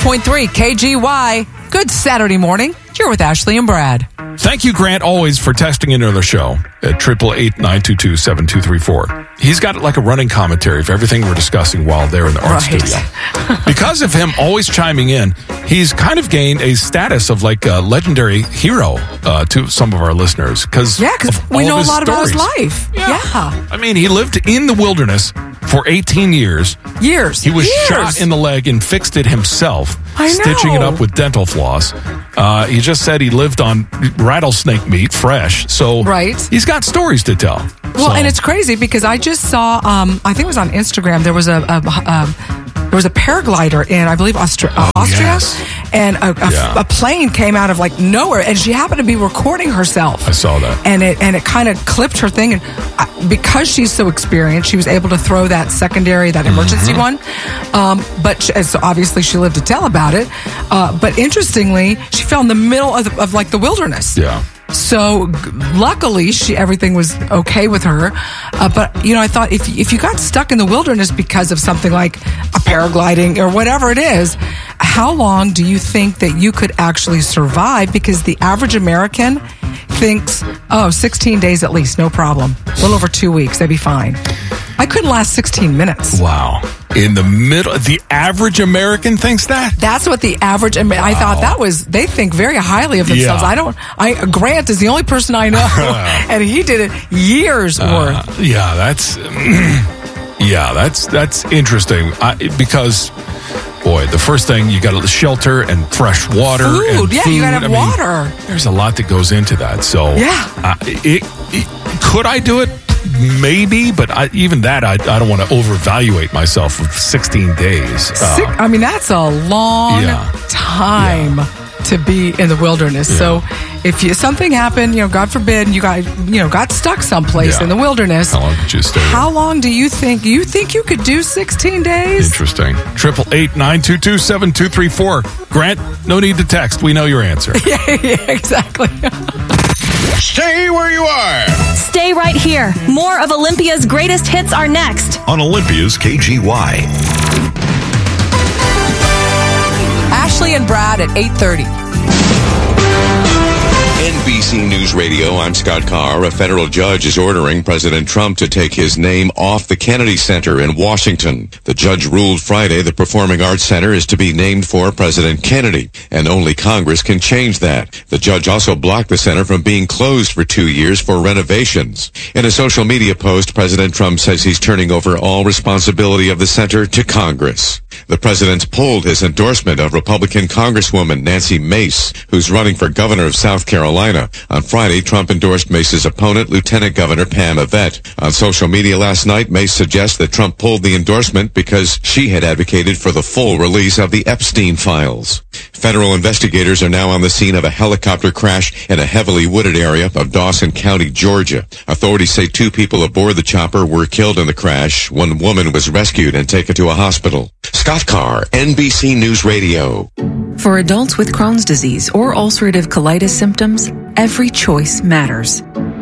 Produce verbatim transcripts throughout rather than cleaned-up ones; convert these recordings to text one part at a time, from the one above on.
point three K G Y. Good Saturday morning. You're with Ashley and Brad. Thank you, Grant, always for texting into the show at triple eight nine two two seven two three four. He's got like a running commentary for everything we're discussing while they're in the art Right. studio. Because of him always chiming in, he's kind of gained a status of like a legendary hero uh, to some of our listeners. Cause Yeah, because of we all know of a his lot about his stories. life. Yeah. I mean, he lived in the wilderness for eighteen years. Years. He was Years. shot in the leg and fixed it himself, I stitching it know. up with dental floss. Uh, he just said he lived on rattlesnake meat, fresh. So Right. he's got stories to tell. Well, So- and it's crazy because I just saw, um, I think it was on Instagram, there was a, a, a there was a paraglider in, I believe, Austra- uh, Oh, Austria, yes. and a, a, Yeah. a plane came out of like nowhere, and she happened to be recording herself. I saw that. and it and it kind of clipped her thing, and uh, because she's so experienced, she was able to throw that secondary, that emergency one. Um, but she, so obviously, she lived to tell about it. Uh, but interestingly, she fell in the middle of, the, of like the wilderness. Yeah. So g- luckily, she everything was okay with her. Uh, but you know, I thought if if you got stuck in the wilderness because of something like a paragliding or whatever it is, how long do you think that you could actually survive? Because the average American thinks, oh, sixteen days at least, no problem. A little over two weeks, they'd be fine. I couldn't last sixteen minutes. Wow. In the middle, the average American thinks that? That's what the average. I, mean, I thought that was. They think very highly of themselves. Yeah. I don't. I Grant is the only person I know, and he did it years Uh, worth. yeah, that's yeah, that's that's interesting. I, because boy, the first thing you got to shelter and fresh water, Food, and yeah, food. you gotta have I mean, water. There's a lot that goes into that. So Yeah. uh, it, it, could I do it? Maybe, but I, even that, I, I don't want to overvaluate myself with sixteen days. Uh, Sick, I mean, that's a long yeah. time to be in the wilderness. Yeah. So, if you, something happened, you know, God forbid, and you got you know got stuck someplace Yeah. in the wilderness. How long could you stay? How long do you think you think you could do sixteen days? Interesting. Triple eight nine two two seven two three four. Grant, no need to text. We know your answer. yeah, yeah, exactly. Stay where you are. Stay right here. More of Olympia's greatest hits are next. On Olympia's K G Y. Ashley and Brad at eight thirty. N B C News Radio, I'm Scott Carr. A federal judge is ordering President Trump to take his name off the Kennedy Center in Washington. The judge ruled Friday the Performing Arts Center is to be named for President Kennedy, and only Congress can change that. The judge also blocked the center from being closed for two years for renovations. In a social media post, President Trump says he's turning over all responsibility of the center to Congress. The president pulled his endorsement of Republican Congresswoman Nancy Mace, who's running for governor of South Carolina. On Friday, Trump endorsed Mace's opponent, Lieutenant Governor Pam Avett. On social media last night, Mace suggests that Trump pulled the endorsement because she had advocated for the full release of the Epstein files. Federal investigators are now on the scene of a helicopter crash in a heavily wooded area of Dawson County, Georgia. Authorities say two people aboard the chopper were killed in the crash. One woman was rescued and taken to a hospital. Scott Carr, N B C News Radio. For adults with Crohn's disease or ulcerative colitis symptoms, every choice matters.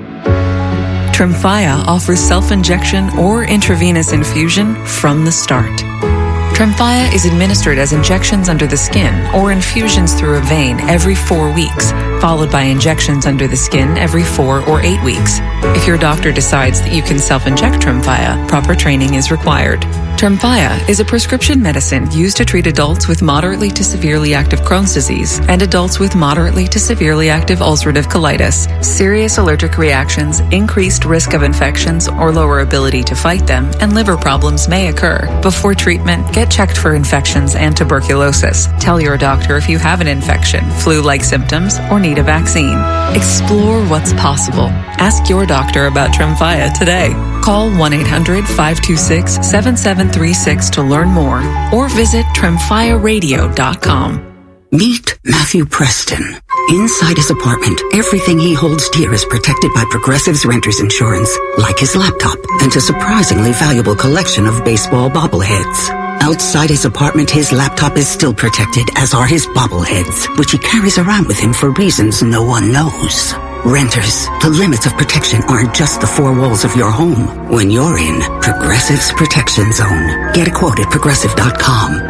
Tremfya offers self-injection or intravenous infusion from the start. Tremfya is administered as injections under the skin or infusions through a vein every four weeks, followed by injections under the skin every four or eight weeks. If your doctor decides that you can self-inject Tremfya, proper training is required. Tremfya is a prescription medicine used to treat adults with moderately to severely active Crohn's disease and adults with moderately to severely active ulcerative colitis. Serious allergic reactions, increased risk of infections or lower ability to fight them, and liver problems may occur. Before treatment, get checked for infections and tuberculosis. Tell your doctor if you have an infection, flu-like symptoms, or need a vaccine. Explore what's possible. Ask your doctor about Tremfya today. Call one eight hundred five two six seven seven three six to learn more or visit tremfya radio dot com. Meet Matthew Preston. Inside his apartment, everything he holds dear is protected by Progressive's Renter's Insurance, like his laptop and a surprisingly valuable collection of baseball bobbleheads. Outside his apartment, his laptop is still protected, as are his bobbleheads, which he carries around with him for reasons no one knows. Renters, the limits of protection aren't just the four walls of your home. When you're in Progressive's Protection Zone, get a quote at progressive dot com.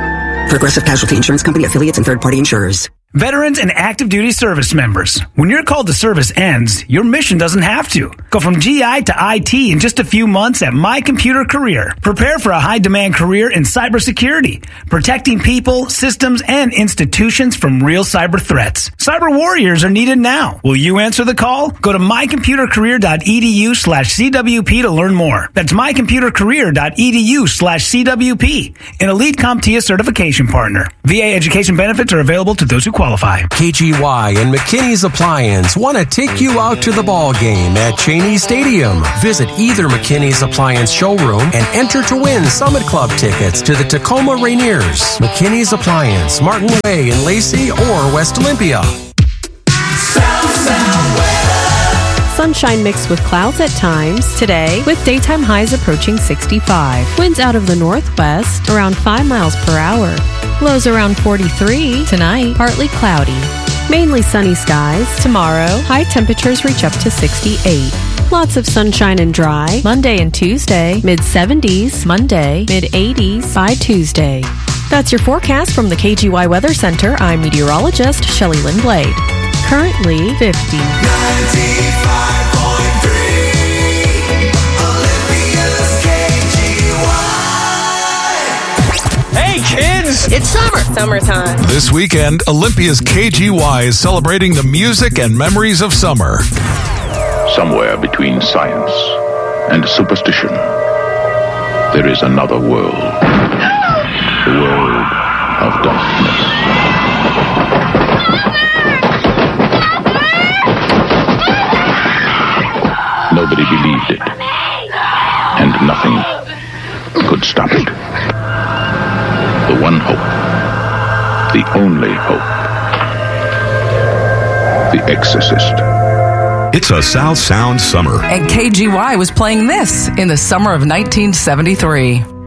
Progressive Casualty Insurance Company, affiliates, and third-party insurers. Veterans and active duty service members. When your call to service ends, your mission doesn't have to. Go from G I to I T in just a few months at My Computer Career. Prepare for a high-demand career in cybersecurity, protecting people, systems, and institutions from real cyber threats. Cyber warriors are needed now. Will you answer the call? Go to mycomputercareer.edu slash CWP to learn more. That's mycomputercareer.edu slash CWP. An Elite CompTIA certification partner. V A education benefits are available to those who qualify. K G Y and McKinney's Appliance want to take you out to the ball game at Cheney Stadium. Visit either McKinney's Appliance showroom and enter to win Summit Club tickets to the Tacoma Rainiers. McKinney's Appliance, Martin Way in Lacey or West Olympia. South, South weather. Sunshine mixed with clouds at times today, with daytime highs approaching sixty-five. Winds out of the northwest around five miles per hour. Lows around forty-three. Tonight, partly cloudy. Mainly sunny skies. Tomorrow, high temperatures reach up to sixty-eight. Lots of sunshine and dry. Monday and Tuesday, mid seventies. Monday, mid eighties by Tuesday. That's your forecast from the K G Y Weather Center. I'm meteorologist Shelley Lindblade. Currently fifty. ninety-five point three Olympia's K G Y. Hey kids! It's summer. Summertime. This weekend, Olympia's K G Y is celebrating the music and memories of summer. Somewhere between science and superstition, there is another world. The world of darkness. Nobody believed it, and nothing could stop it. The one hope, the only hope, The Exorcist. It's a South Sound summer. And K G Y was playing this in the summer of nineteen seventy-three.